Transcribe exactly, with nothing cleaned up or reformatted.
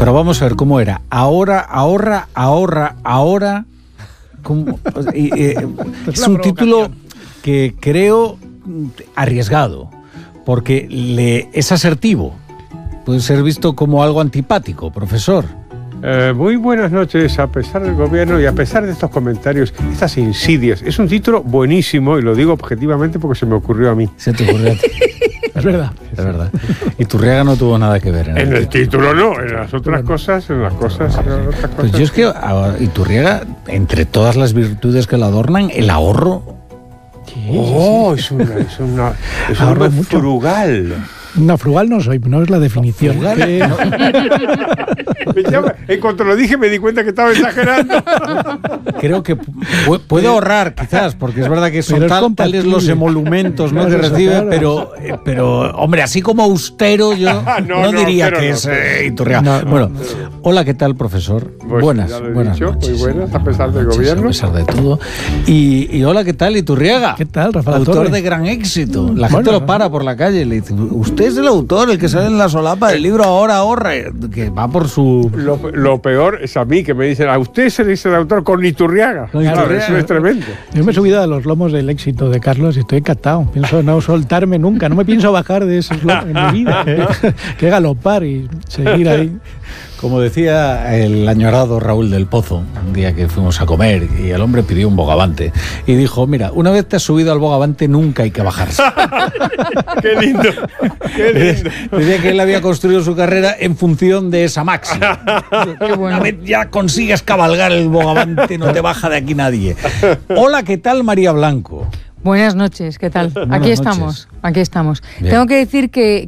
pero vamos a ver cómo era. Ahora, ahorra, ahorra, ahora. ¿Cómo? Y, eh, es un título que creo arriesgado, porque le, es asertivo. Puede ser visto como algo antipático, profesor. Eh, muy buenas noches, a pesar del gobierno y a pesar de estos comentarios, estas insidias. Es un título buenísimo y lo digo objetivamente porque se me ocurrió a mí. Se te ocurrió a ti. Es verdad. Es verdad. Y Turriaga no tuvo nada que ver en, En el, el título no, en las otras cosas, en las cosas, en otras cosas. Pues yo es que a Iturriaga, entre todas las virtudes que la adornan, el ahorro. Sí, Oh, sí, sí. es una, es una, es un Ahorro hombre mucho. frugal. No, frugal no soy, no es la definición. Frugal, Eh, no. Me llama- en cuanto lo dije me di cuenta que estaba exagerando. Creo que pu- puede ahorrar, quizás, porque es verdad que son Pero es tal- tales compatible. los emolumentos, ¿no? No, que eso, recibe, claro. pero, eh, pero, hombre, así como austero, yo no, No, no, diría pero que no. es eh, Iturriaga. No, no, bueno, hola, ¿qué tal, profesor? Pues buenas, ya lo he buenas dicho, muy noches. buenas, a pesar del Noches, gobierno. A pesar de todo. Y, y hola, ¿qué tal, Iturriaga? ¿Qué tal, Rafael Autor Torre? de gran éxito. La Bueno, gente lo para por la calle y le dice, usted es el autor, el que sale en la solapa del libro Ahora Ahorra, que va por su... Lo, lo peor es a mí, que me dicen, a usted se le dice el autor con Iturriaga. Con Claro, Iturriaga. eso es tremendo. Yo me he subido a los lomos del éxito de Carlos y estoy encantado. Pienso no soltarme nunca, no me pienso bajar de esos lomos en mi vida. Que galopar y seguir ahí. Como decía el añorado Raúl del Pozo, un día que fuimos a comer y el hombre pidió un bogavante y dijo, mira, una vez te has subido al bogavante nunca hay que bajarse. Qué lindo, qué lindo. Decía que él había construido su carrera en función de esa máxima. Que una vez ya consigues cabalgar el bogavante, no te baja de aquí nadie. Hola, ¿qué tal, María Blanco? Buenas noches, ¿qué tal? Buenas aquí noches. estamos, aquí estamos. Bien. Tengo que decir que,